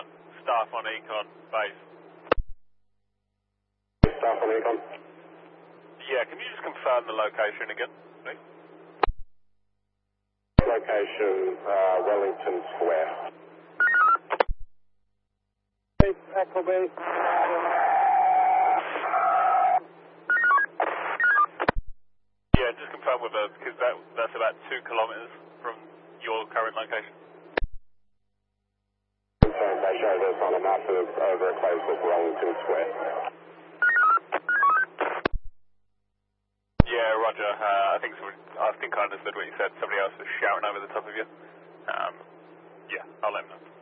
Econ, staff on Econ base. Staff on Econ. Yeah, can you just confirm the location again, please? Location, Wellington Square. Echo base. Yeah, just confirm with us, because that's about 2 kilometres from your current location. They showed us on a map over a place called Wellington Square. Yeah, Roger. I think I understood what you said. Somebody else was shouting over the top of you. Yeah, I'll let them know.